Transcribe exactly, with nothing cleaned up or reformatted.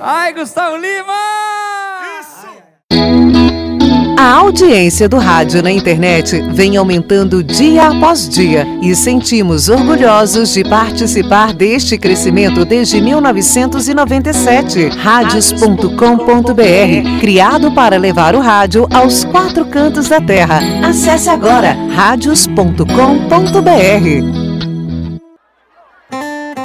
Ai, Gustavo Lima! A audiência do rádio na internet vem aumentando dia após dia e sentimos orgulhosos de participar deste crescimento desde mil novecentos e noventa e sete. Rádios ponto com ponto br, criado para levar o rádio aos quatro cantos da terra. Acesse agora rádios ponto com ponto br.